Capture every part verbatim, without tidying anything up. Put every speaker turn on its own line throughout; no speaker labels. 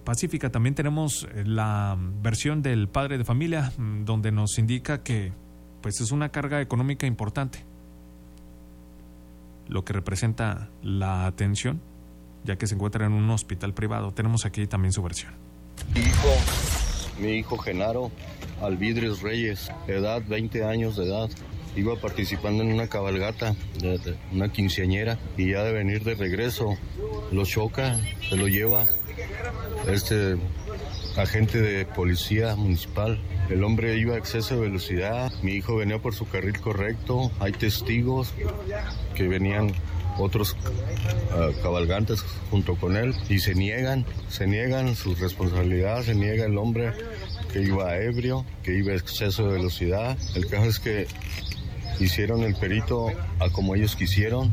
pacífica. También tenemos la versión del padre de familia, donde nos indica que pues es una carga económica importante lo que representa la atención, ya que se encuentra en un hospital privado. Tenemos aquí también su versión.
Mi hijo, mi hijo Genaro Alvidres Reyes, edad veinte años de edad, iba participando en una cabalgata de, de una quinceañera y ya de venir de regreso lo choca, se lo lleva este agente de policía municipal. El hombre iba a exceso de velocidad, mi hijo venía por su carril correcto, hay testigos que venían otros uh, cabalgantes junto con él y se niegan, se niegan su responsabilidad, se niega el hombre que iba ebrio, que iba a exceso de velocidad. El caso es que hicieron el perito a como ellos quisieron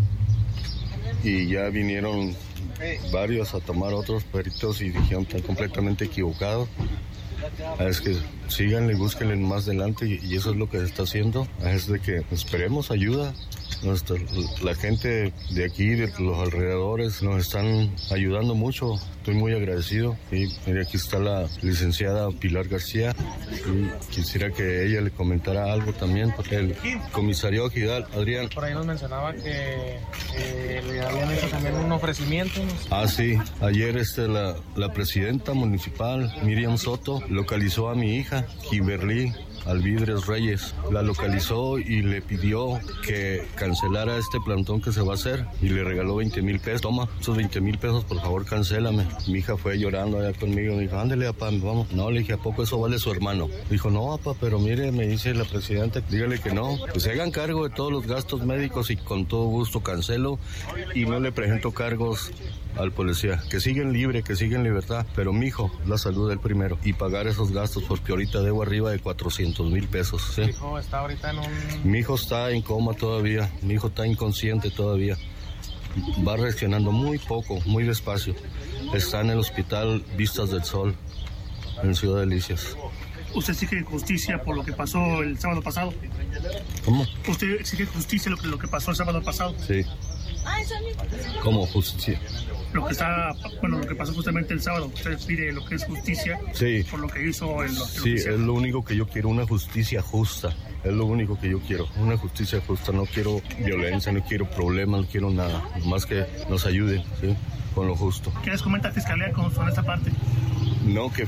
y ya vinieron varios a tomar otros peritos y dijeron que están completamente equivocados. Es que síganle, búsquenle más adelante y, y eso es lo que se está haciendo. Es de que esperemos ayuda. Nuestra, la gente de aquí, de los alrededores, nos están ayudando mucho. Estoy muy agradecido. Y mire, aquí está la licenciada Pilar García. Y quisiera que ella le comentara algo también, porque el comisario Gidal, Adrián.
Por ahí nos mencionaba que eh, le habían hecho también un ofrecimiento. ¿No?
Ah, sí. Ayer este, la, la presidenta municipal, Miriam Soto, localizó a mi hija, Kimberly Alvidres Reyes, la localizó y le pidió que cancelara este plantón que se va a hacer y le regaló veinte mil pesos. Toma, esos veinte mil pesos, por favor, cancélame. Mi hija fue llorando allá conmigo, me dijo, ándale, papá, vamos. No, le dije, ¿a poco eso vale su hermano? Dijo, no, papá, pero mire, me dice la presidenta, dígale que no, que se hagan cargo de todos los gastos médicos y con todo gusto cancelo y no le presento cargos al policía, que siguen libre, que siguen libertad, pero mi hijo, la salud del primero y pagar esos gastos porque ahorita debo arriba de cuatrocientos mil pesos. ¿Sí?
Mi hijo está ahorita en un...
Mi hijo está en coma todavía, mi hijo está inconsciente todavía, va reaccionando muy poco, muy despacio. Está en el hospital Vistas del Sol, en Ciudad Delicias.
¿Usted exige justicia por lo que pasó el sábado pasado?
¿Cómo?
¿Usted exige justicia lo que, lo que pasó el sábado pasado?
Sí. ¿Cómo justicia?
Lo que está, bueno, lo que pasó justamente el sábado, usted pide lo que es justicia,
sí,
por lo que hizo el, el
sí, oficial. Es lo único que yo quiero, una justicia justa, es lo único que yo quiero, una justicia justa, no quiero violencia, no quiero problemas, no quiero nada, más que nos ayuden, ¿sí? Con lo justo.
¿Qué les comenta la Fiscalía con, con esta parte?
No, que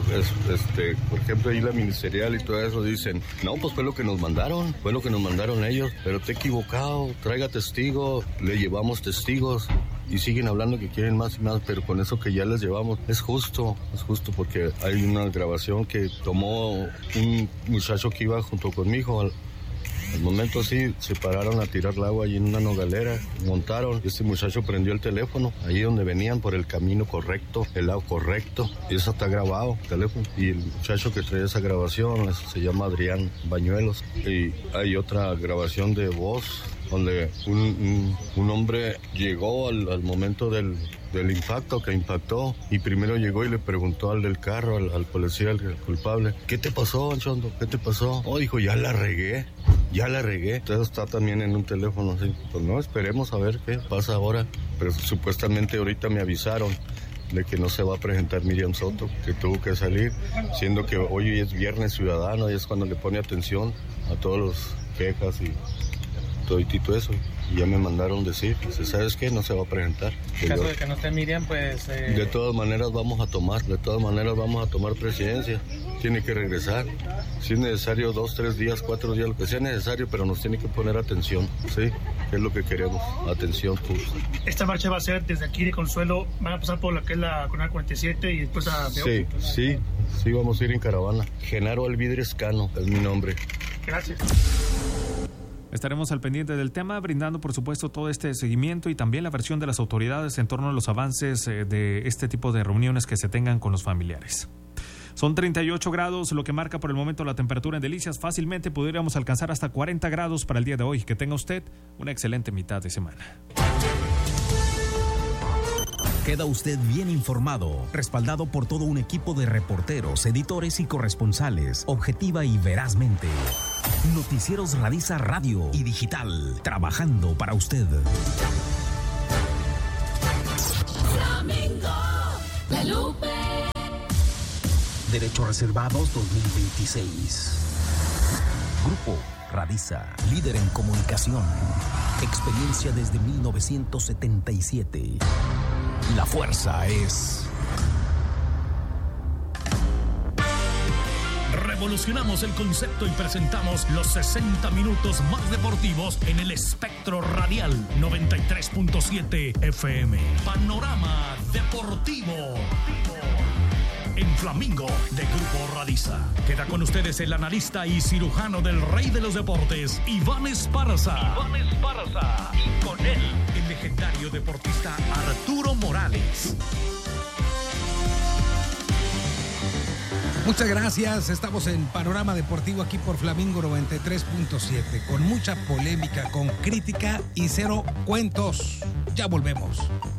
este, por ejemplo ahí la ministerial y todo eso dicen, no, pues fue lo que nos mandaron, fue lo que nos mandaron ellos, pero te he equivocado, traiga testigos, le llevamos testigos y siguen hablando que quieren más y más, pero con eso que ya les llevamos es justo, es justo porque hay una grabación que tomó un muchacho que iba junto con mi hijo. Al, al momento sí, se pararon a tirar el agua allí en una nogalera, montaron, y este muchacho prendió el teléfono, ahí donde venían por el camino correcto, el lado correcto, y eso está grabado, el teléfono, y el muchacho que trae esa grabación se llama Adrián Bañuelos, y hay otra grabación de voz, donde un, un, un hombre llegó al, al momento del, del impacto, que impactó, y primero llegó y le preguntó al del carro, al, al policía, al culpable, ¿qué te pasó, Anchondo? ¿Qué te pasó? Oh, dijo, ya la regué, ya la regué. Entonces está también en un teléfono, así. Pues no, esperemos a ver qué pasa ahora. Pero supuestamente ahorita me avisaron de que no se va a presentar Miriam Soto, que tuvo que salir, siendo que hoy es Viernes Ciudadano y es cuando le pone atención a todos los quejas y todo y todo eso. Y ya me mandaron decir, ¿sabes qué? No se va a presentar.
En caso de que no esté Miriam, pues... Eh...
De todas maneras vamos a tomar, de todas maneras vamos a tomar presidencia. Tiene que regresar. Si es necesario, dos, tres días, cuatro días, lo que sea necesario, pero nos tiene que poner atención, ¿sí? Que es lo que queremos, atención. Pues.
Esta marcha va a ser desde aquí de Consuelo, van a pasar por la que es la Conal cuarenta y siete y después a...
Sí, sí, sí, vamos a ir en caravana. Genaro Alvidres Cano es mi nombre.
Gracias.
Estaremos al pendiente del tema, brindando por supuesto todo este seguimiento y también la versión de las autoridades en torno a los avances de este tipo de reuniones que se tengan con los familiares. Son treinta y ocho grados, lo que marca por el momento la temperatura en Delicias. Fácilmente podríamos alcanzar hasta cuarenta grados para el día de hoy. Que tenga usted una excelente mitad de semana.
Queda usted bien informado, respaldado por todo un equipo de reporteros, editores y corresponsales, objetiva y verazmente. Noticieros Radisa Radio y Digital, trabajando para usted.
Flamingo, La Lupe.
Derechos Reservados dos mil veintiséis. Grupo Radiza, líder en comunicación. Experiencia desde mil novecientos setenta y siete. La fuerza es...
Revolucionamos el concepto y presentamos los sesenta minutos más deportivos en el espectro radial noventa y tres punto siete F M. Panorama Deportivo. En Flamingo de Grupo Radiza. Queda con ustedes el analista y cirujano del rey de los deportes, Iván Esparza. Iván Esparza. Y con él, el legendario deportista Arturo Morales.
Muchas gracias, estamos en Panorama Deportivo aquí por Flamingo noventa y tres punto siete, con mucha polémica, con crítica y cero cuentos. Ya volvemos.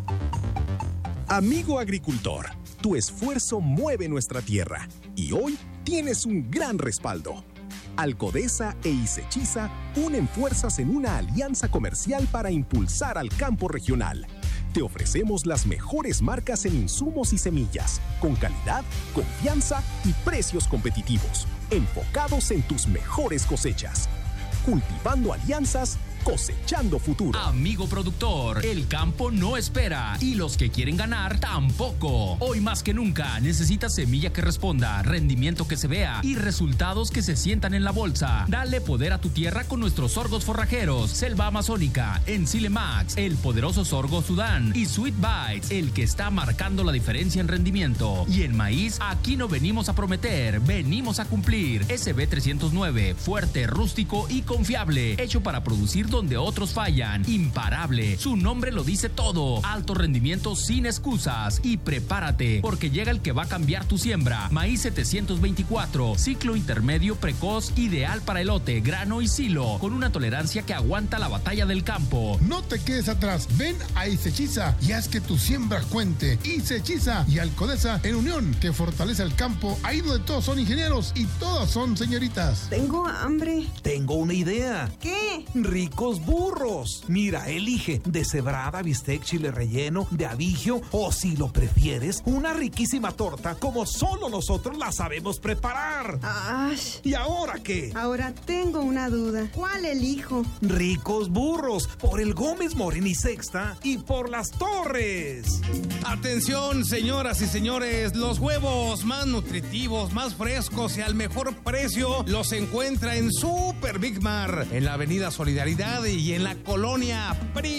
Amigo agricultor, tu esfuerzo mueve nuestra tierra y hoy tienes un gran respaldo. Alcodesa e Isechiza unen fuerzas en una alianza comercial para impulsar al campo regional. Te ofrecemos las mejores marcas en insumos y semillas, con calidad, confianza y precios competitivos, enfocados en tus mejores cosechas. Cultivando alianzas, cosechando futuro.
Amigo productor, el campo no espera y los que quieren ganar tampoco. Hoy más que nunca necesitas semilla que responda, rendimiento que se vea y resultados que se sientan en la bolsa. Dale poder a tu tierra con nuestros sorgos forrajeros, Selva Amazónica, Enzile Max, el poderoso sorgo Sudán y Sweet Bites, el que está marcando la diferencia en rendimiento. Y en maíz, aquí no venimos a prometer, venimos a cumplir. S B trescientos nueve, fuerte, rústico y confiable, hecho para producir donde otros fallan, imparable, su nombre lo dice todo, alto rendimiento sin excusas. Y prepárate, porque llega el que va a cambiar tu siembra. Maíz setecientos veinticuatro, ciclo intermedio precoz, ideal para elote, grano y silo, con una tolerancia que aguanta la batalla del campo.
No te quedes atrás, ven a Isechiza y haz que tu siembra cuente. Isechiza y Alcodesa en unión, que fortalece el campo, ahí donde todos son ingenieros y todas son señoritas.
Tengo hambre.
Tengo una idea.
¿Qué?
Rico burros. Mira, elige deshebrada, bistec, chile relleno, de abigio o, si lo prefieres, una riquísima torta como solo nosotros la sabemos preparar.
Ash.
¿Y ahora qué?
Ahora tengo una duda. ¿Cuál elijo?
Ricos burros, por el Gómez Morín y Sexta y por Las Torres.
Atención, señoras y señores, los huevos más nutritivos, más frescos y al mejor precio los encuentra en Super Big Mar, en la avenida Solidaridad y en la colonia Pri.